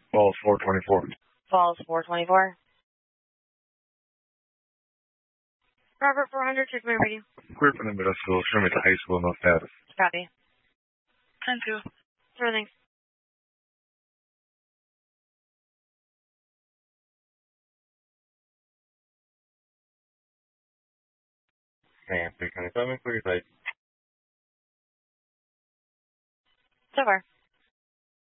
Falls 424. Falls 424. Robert 400, check my radio. Clear from the middle school, show me the high school, no status. Copy. 10-2. Sure, thanks. Man, 327, clear site. So far.